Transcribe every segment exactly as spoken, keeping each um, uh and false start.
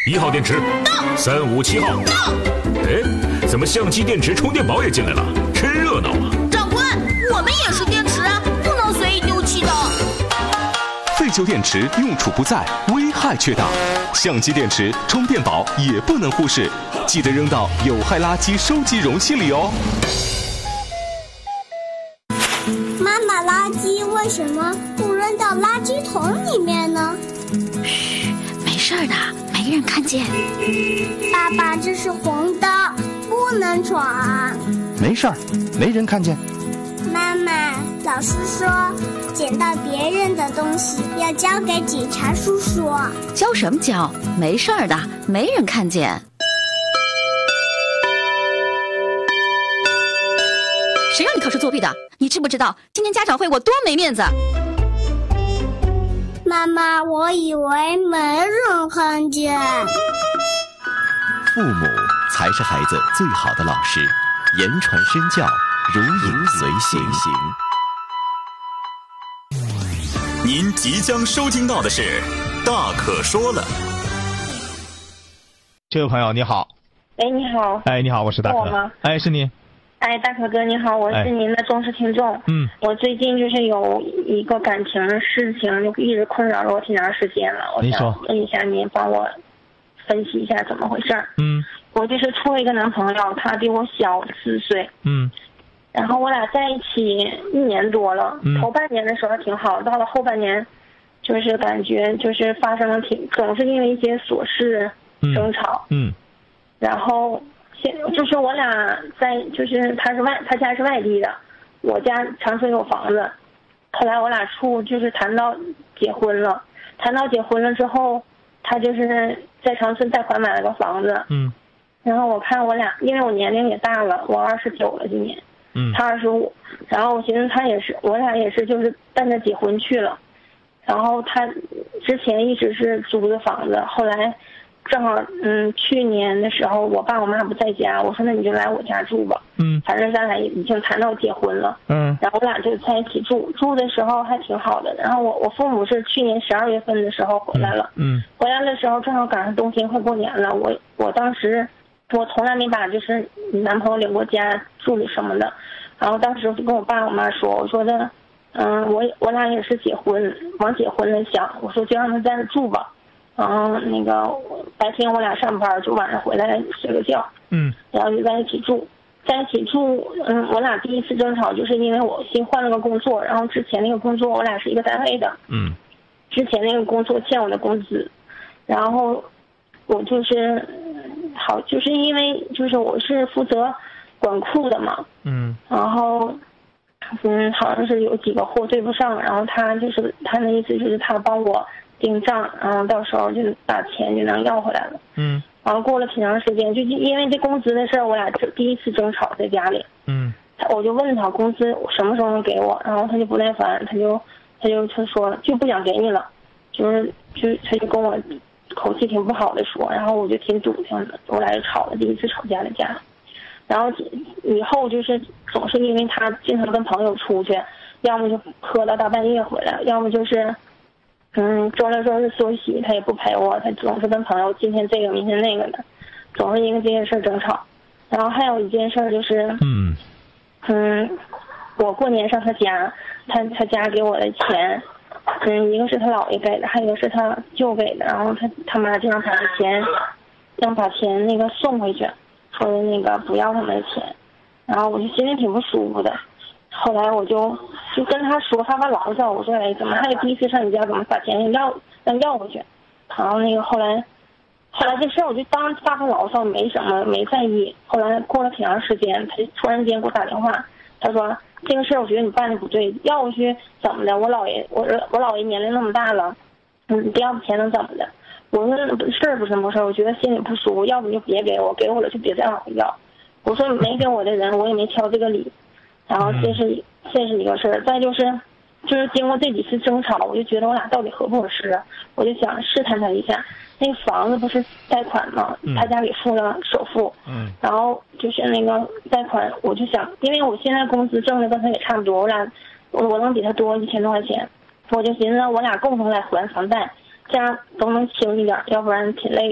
一号电池到，三五七号到。哎，怎么相机、电池、充电宝也进来了？真热闹啊！ 长官，我们也是电池啊，不能随意丢弃的。 废旧电池用处不在，危害却大。相机、电池、充电宝也不能忽视，记得扔到有害垃圾收集容器里哦。 妈妈，垃圾为什么不扔到垃圾桶里面呢？ 嘘，没事的，没人看见。 爸爸，这是红灯，不能闯。 没事儿，没人看见。 妈妈，老师说捡到别人的东西要交给警察叔叔。 交什么交？没事儿的，没人看见。谁让你考试作弊的？你知不知道今天家长会我多没面子？ 妈妈，我以为没人看见。 父母才是孩子最好的老师，言传身教，如影随形。您即将收听到的是《大可说了》。 这位朋友你好。 哎，你好。 哎，你好，我是大可。 是我吗？ 哎，是您。 哎，大可哥你好，我是您的忠实听众。 哎、嗯， 我最近就是有一个感情的事情，就一直困扰了我挺长时间了。我想问一下您，帮我分析一下怎么回事。 嗯， 我就是处了一个男朋友，他比我小四岁。 嗯， 然后我俩在一起一年多了， 嗯、 头半年的时候挺好，到了后半年，就是感觉就是发生了挺总是因为一些琐事争吵。 嗯，嗯然后。现就是我俩在，就是他是外，他家是外地的，我家长春有房子。后来我俩处就是谈到结婚了，谈到结婚了之后，他就是在长春贷款买了个房子。 嗯。 然后我看我俩，因为我年龄也大了，我二十九了今年， 嗯， 他二十五。然后我寻思他也是，我俩也是就是奔着结婚去了。然后他之前一直是租的房子，后来。正好，嗯，去年的时候，我爸我妈不在家，我说那你就来我家住吧。 嗯， 反正咱俩已经谈到结婚了。 嗯， 然后我俩就在一起住，住的时候还挺好的。然后我我父母是去年十二月份的时候回来了。 嗯， 回来的时候正好赶上冬天快过年了，我我当时我从来没把就是男朋友领过家住里什么的。然后当时就跟我爸我妈说，我说的，嗯，我我俩也是结婚，往结婚了想，我说就让他在这住吧。然后那个白天我俩上班，就晚上回来睡个觉。 嗯， 然后就在一起住，在一起住。嗯，我俩第一次争吵就是因为我新换了个工作，然后之前那个工作我俩是一个单位的。 嗯， 之前那个工作欠我的工资，然后我就是好，就是因为就是我是负责管库的嘛。 嗯， 然后嗯，好像是有几个货对不上，然后他就是他的意思就是他帮我。订账，然后到时候就把钱就能要回来了。 嗯， 然后过了挺长时间，就因为这工资的事儿，我俩第一次争吵在家里。 嗯， 他我就问他工资什么时候能给我，然后他就不耐烦，他就他就他说就不想给你了，就是就他就跟我口气挺不好的说，然后我就挺堵挺的，我俩就吵了第一次吵架的架。然后以后就是总是因为他经常跟朋友出去，要么就喝到大半夜回来，要么就是。嗯，周六周日休息，他也不陪我，他总是跟朋友今天这个明天那个的，总是因为这件事争吵。然后还有一件事就是， 嗯， 嗯，我过年上他家，他他家给我的钱，嗯，一个是他姥爷给的，还有一个是他舅给的，然后他他妈就让把钱，让把钱那个送回去，说的那个不要他们的钱，然后我就心里挺不舒服的。后来我就就跟他说发发牢骚，我说哎，怎么还有第一次上你家，怎么把钱要让要回去？然后那个后来，后来这事儿我就当发发牢骚，没什么，没在意。后来过了挺长时间，他就突然间给我打电话，他说这个事儿我觉得你办的不对，要回去怎么的？我姥爷我我姥爷年龄那么大了，嗯，不要钱能怎么的？我说事儿不是什么事儿，我觉得心里不舒服，要不就别给我，给我了就别再往回要。我说没给我的人，我也没挑这个理。然后这是这是一个事儿，再就是，就是经过这几次争吵，我就觉得我俩到底合不合适啊？我就想试探他一下。那个房子不是贷款吗？他家给付了首付， 嗯， 然后就是那个贷款，我就想，因为我现在工资挣的跟他也差不多，我俩我我能比他多一千多块钱，我就寻思我俩共同来还房贷，这样都能轻一点，要不然挺累的。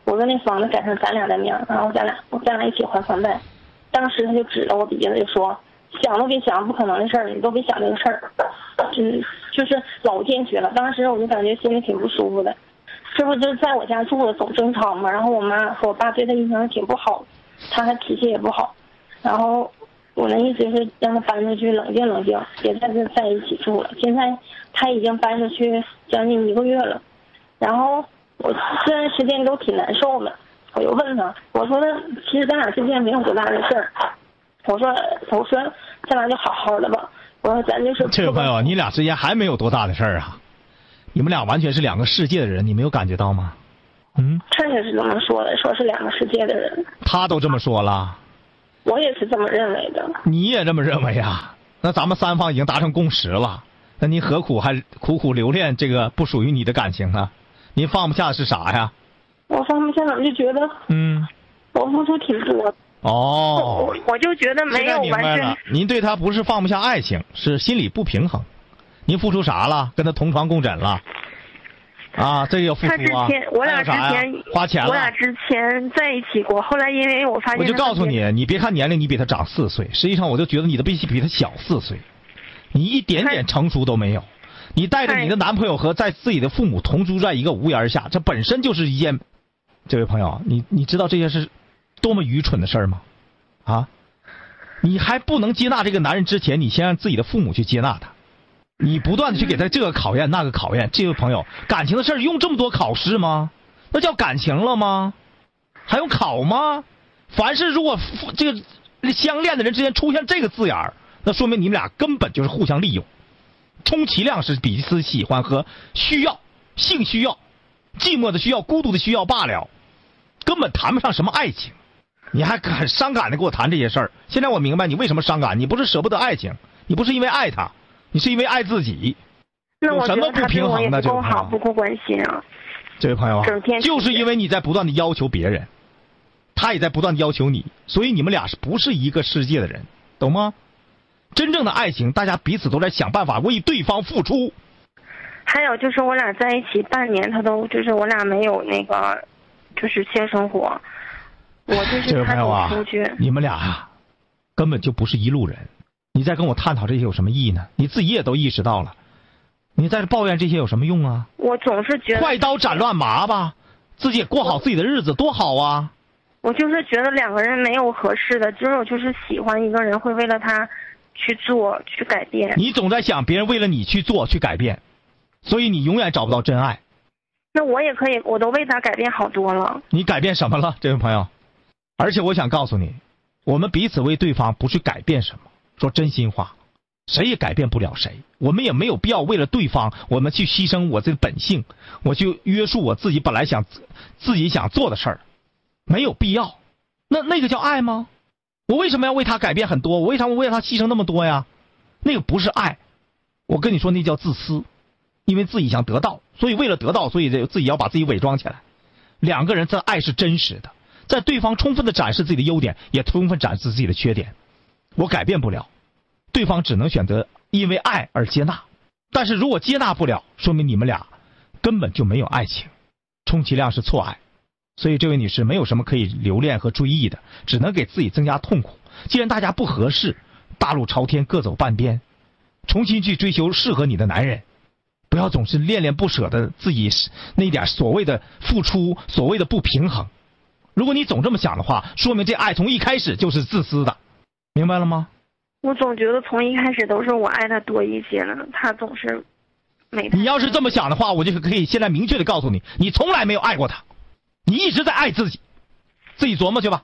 我说那房子改成咱俩的名，然后咱俩咱俩一起还房贷。当时他就指着我鼻子就说，想都别想，不可能的事儿，你都别想这个事儿。嗯，就是老坚决了。当时我就感觉心里挺不舒服的。这不就是在我家住的总争吵嘛，然后我妈和我爸对他印象挺不好，他还脾气也不好。然后我的意思是让他搬出去冷静冷静，别在这在一起住了。现在他已经搬出去将近一个月了，然后我这段时间都挺难受的。我就问他，我说那其实咱俩之间没有多大的事儿，我说我说咱俩就好好的吧，我说咱就是这位朋友，你俩之间还没有多大的事儿啊，你们俩完全是两个世界的人，你没有感觉到吗？嗯， 他也是这么说的，说是两个世界的人。 他都这么说了， 我也是这么认为的。 你也这么认为啊？那咱们三方已经达成共识了，那你何苦还苦苦留恋这个不属于你的感情呢？您放不下的是啥呀？ 我放不下，我就觉得， 嗯， 我付出挺多。 哦， 我我就觉得没有完全。 您对他不是放不下爱情，是心理不平衡。您付出啥了？跟他同床共枕了？啊，这个要付出啊！ 他之前我俩之前花钱了， 我俩之前在一起过，后来因为我发现我就告诉你，你别看年龄你比他长四岁，实际上我就觉得你的比比他小四岁，你一点点成熟都没有。你带着你的男朋友和在自己的父母同住在一个屋檐下，这本身就是一件，这位朋友，你你知道这些是多么愚蠢的事儿吗？啊，你还不能接纳这个男人之前，你先让自己的父母去接纳他。你不断的去给他这个考验那个考验，这位朋友，感情的事儿用这么多考试吗？那叫感情了吗？还用考吗？凡是如果这个相恋的人之间出现这个字眼儿，那说明你们俩根本就是互相利用，充其量是彼此喜欢和需要，性需要，寂寞的需要，孤独的需要罢了，根本谈不上什么爱情。你还很伤感的给我谈这些事儿。现在我明白你为什么伤感，你不是舍不得爱情，你不是因为爱他，你是因为爱自己。 那我有什么不平衡的？ 这位朋友，不够关心啊！ 这位朋友啊，就是因为你在不断的要求别人，他也在不断的要求你，所以你们俩是不是一个世界的人，懂吗？真正的爱情，大家彼此都在想办法为对方付出。 还有就是我俩在一起半年，他都就是我俩没有那个就是性生活，我就是他总出去。 啊、你们俩啊，根本就不是一路人。你再跟我探讨这些有什么意义呢？你自己也都意识到了，你在这抱怨这些有什么用啊？ 我总是觉得快刀斩乱麻吧，自己也过好自己的日子多好啊！ 我就是觉得两个人没有合适的，只有就是喜欢一个人会为了他去做去改变。 你总在想别人为了你去做去改变，所以你永远找不到真爱。 那我也可以，我都为他改变好多了。 你改变什么了，这位朋友？而且我想告诉你，我们彼此为对方不去改变什么。说真心话，谁也改变不了谁，我们也没有必要为了对方我们去牺牲我这个本性，我去约束我自己本来想自己想做的事儿，没有必要。那那个叫爱吗？我为什么要为他改变很多？我为什么为他牺牲那么多呀？那个不是爱，我跟你说那叫自私，因为自己想得到，所以为了得到，所以自己要把自己伪装起来。两个人的爱是真实的，在对方充分的展示自己的优点，也充分展示自己的缺点。我改变不了，对方只能选择因为爱而接纳。但是如果接纳不了，说明你们俩根本就没有爱情，充其量是错爱。所以这位女士没有什么可以留恋和追忆的，只能给自己增加痛苦。既然大家不合适，大路朝天各走半边，重新去追求适合你的男人，不要总是恋恋不舍的自己那点所谓的付出，所谓的不平衡。如果你总这么想的话，说明这爱从一开始就是自私的，明白了吗？ 我总觉得从一开始都是我爱他多一些了，他总是没。 你要是这么想的话，我就可以现在明确的告诉你，你从来没有爱过他，你一直在爱自己，自己琢磨去吧。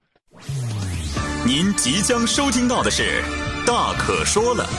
您即将收听到的是《大可说了》。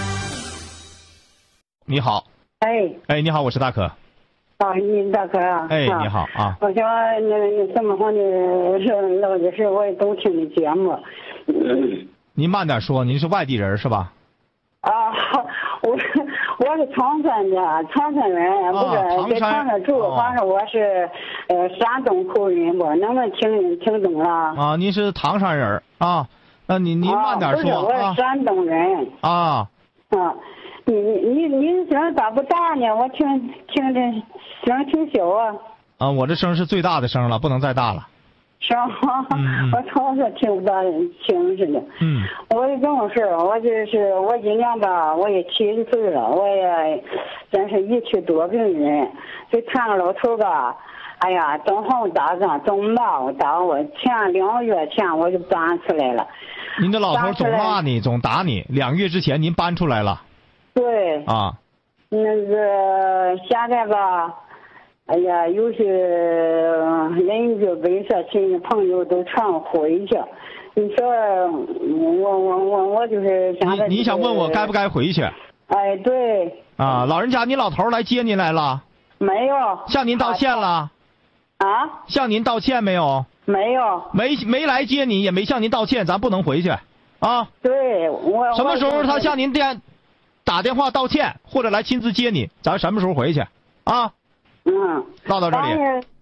你好。 哎。 哎，你好，我是大可。 啊，你大可啊。 哎，你好啊。 我想那那什么话呢？是那个是我也都听你节目。 嗯。您慢点说，您是外地人是吧？ 啊，我我是唐山的，唐山人，不是在唐山住，反正我是呃山东口音不，能不能听听懂了？ 啊，您是唐山人啊？那您您慢点说啊。 不是，我是山东人。 啊。 啊，你你你声咋不大呢？我听听着声挺小啊。 啊，我这声是最大的声了，不能再大了。 是吗？嗯、我操，是听不到清似的。 嗯。 我有这种事儿，我就是我今年吧，我也七十岁了，我也真是一去多病人，就看个老头吧。哎呀，总好打仗，总骂我打我，前两个月前我就搬出来了。 您的老头总骂你，总打你，两个月之前您搬出来了。 对。 啊。 那个现在吧，哎呀，有些邻居、围社亲戚朋友都劝我回去。你说我我我我就是现在、就是。 你你想问我该不该回去？ 哎，对。 啊，老人家，你老头来接您来了？ 没有。 向您道歉了？ 啊？ 向您道歉没有？ 没有。 没没来接你，也没向您道歉，咱不能回去，啊？ 对，我。 什么时候他向您电打电话道歉，或者来亲自接你，咱什么时候回去？啊？ 嗯。 唠到这里。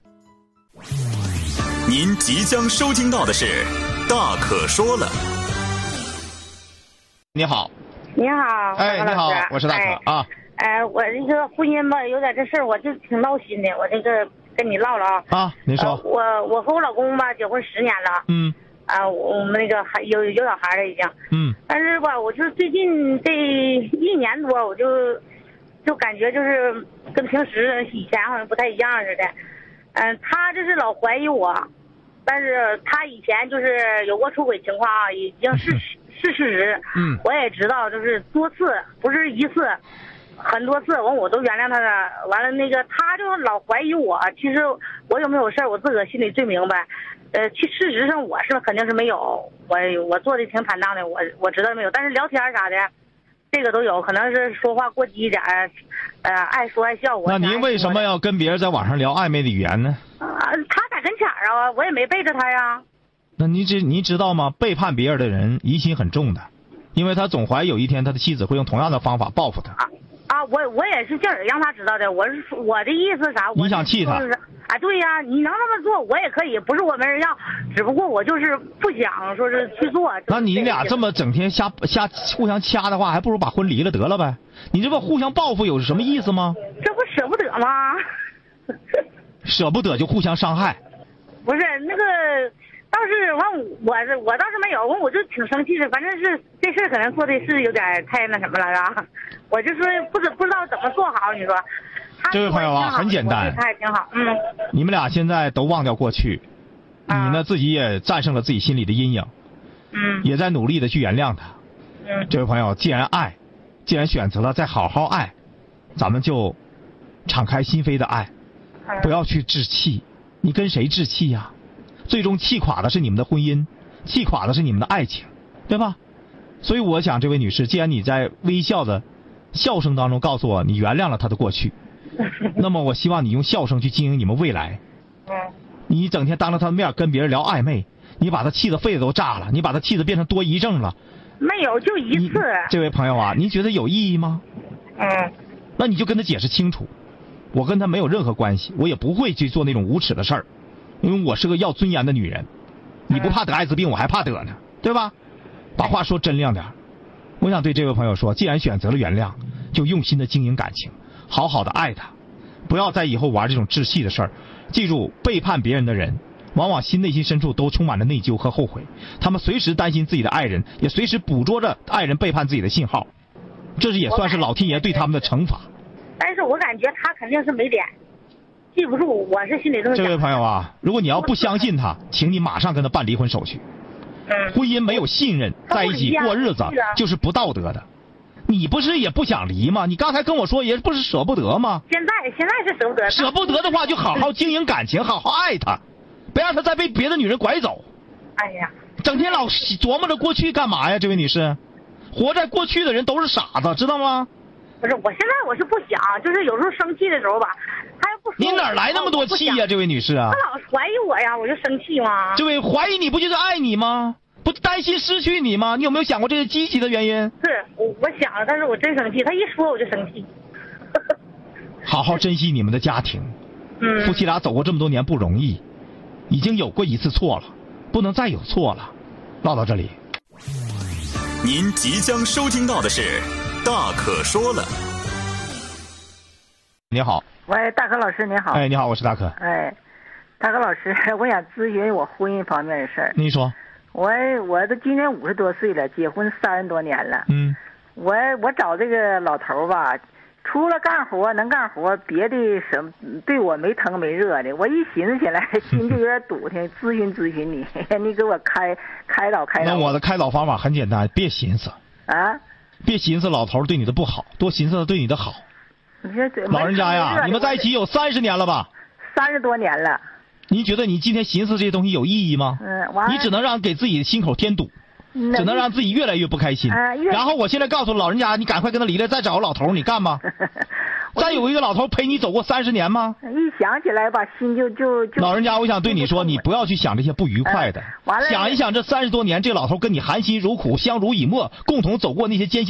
您即将收听到的是《大可说了》。 你好。 你好。 哎，你好，我是大可、哎、啊。 哎，我这个婚姻吧，有点这事儿，我就挺闹心的。我这个跟你唠唠啊。 啊，您说。 呃、我我和我老公吧，结婚十年了。 嗯。 啊，我们那个还有有小孩了已经。 嗯。 但是吧，我就是最近这一年多，我就就感觉就是跟平时以前好像不太一样似的。嗯、呃，他就是老怀疑我，但是他以前就是有过出轨情况啊，已经是是事实。 嗯。 我也知道，就是多次，不是一次。很多次完我都原谅他了，完了那个他就老怀疑我，其实我有没有事我自个心里最明白。呃，其事实上我是肯定是没有，我我做的挺坦荡的，我我知道没有，但是聊天啥的，这个都有，可能是说话过激一点，呃，爱说爱笑。我那您为什么要跟别人在网上聊暧昧的语言呢？ 啊，他在跟前儿啊，我也没背着他呀。 那您知您知道吗？背叛别人的人疑心很重的，因为他总怀疑有一天他的妻子会用同样的方法报复他。 啊啊，我我也是劲儿让他知道的。我是我的意思啥？ 你想气他？ 啊，对呀，你能那么做，我也可以，不是我没人要，只不过我就是不想说是去做。 那你俩这么整天瞎瞎互相掐的话，还不如把婚离了得了呗。你这不互相报复有什么意思吗？ 这不舍不得吗？ 舍不得就互相伤害。 不是那个。倒是完，我是我倒是没有，我我就挺生气的。反正是这事可能做的是有点太那什么了啊，我就说不知不知道怎么做好。你说， 这位朋友啊，很简单， 他也挺好，嗯。 你们俩现在都忘掉过去， 啊、 你呢自己也战胜了自己心里的阴影， 嗯， 也在努力的去原谅他。 嗯， 这位朋友，既然爱，既然选择了再好好爱，咱们就敞开心扉的爱， 嗯、 不要去置气。你跟谁置气呀、啊？最终气垮的是你们的婚姻，气垮的是你们的爱情，对吧？所以我想，这位女士，既然你在微笑的笑声当中告诉我你原谅了他的过去，那么我希望你用笑声去经营你们未来。你整天当着他的面跟别人聊暧昧，你把他气得肺子都炸了，你把他气得变成多疑症了。 没有，就一次。 这位朋友啊，您觉得有意义吗？ 嗯。 那你就跟他解释清楚，我跟他没有任何关系，我也不会去做那种无耻的事儿。因为我是个要尊严的女人，你不怕得艾滋病，我还怕得呢，对吧？把话说真亮点。我想对这位朋友说，既然选择了原谅，就用心的经营感情，好好的爱他，不要在以后玩这种窒息的事儿。记住，背叛别人的人，往往心内心深处都充满了内疚和后悔，他们随时担心自己的爱人，也随时捕捉着爱人背叛自己的信号，这是也算是老天爷对他们的惩罚。 但是我感觉他肯定是没脸。记不住，我是心里这么想。 这位朋友啊，如果你要不相信他，请你马上跟他办离婚手续。 嗯。 婚姻没有信任，在一起过日子就是不道德的。你不是也不想离吗？你刚才跟我说也不是舍不得吗？ 现在现在是舍不得。 舍不得的话，就好好经营感情，好好爱他，不让他再被别的女人拐走。 哎呀， 整天老琢磨着过去干嘛呀？这位女士，活在过去的人都是傻子，知道吗？ 不是，我现在我是不想，就是有时候生气的时候吧，他要不说。 你哪来那么多气呀、啊，这位女士啊？ 他老怀疑我呀，我就生气嘛。 这位怀疑你不就是爱你吗？不担心失去你吗？你有没有想过这些积极的原因？ 是，我我想了，但是我真生气，他一说我就生气。 好好珍惜你们的家庭， 嗯， 夫妻俩走过这么多年不容易，已经有过一次错了，不能再有错了。唠到这里， 您即将收听到的是《大可说了》。 你好。 喂，大可老师您好。 哎，你好，我是大可。 哎，大可老师，我想咨询我婚姻方面的事儿。 你说。 我我都今年五十多岁了，结婚三十多年了。 嗯。 我我找这个老头吧，除了干活能干活，别的什么对我没疼没热的。我一寻思起来，心就有点堵挺，咨询咨询你，你给我开开导开导。 那我的开导方法很简单，别寻思啊， 别寻思老头对你的不好，多寻思他对你的好。 你说老人家呀，你们在一起有三十年了吧？ 三十多年了。 你觉得你今天寻思这些东西有意义吗？ 嗯，完了。 你只能让给自己的心口添堵。只能让自己越来越不开心， 啊、 然后我现在告诉老人家，你赶快跟他离了，再找个老头，你干吗？再有一个老头陪你走过三十年吗？ 一想起来吧，心就就就。 老人家，我想对你说，你不要去想这些不愉快的， 完了， 想一想这三十多年，这老头跟你含辛茹苦、相濡以沫，共同走过那些艰辛。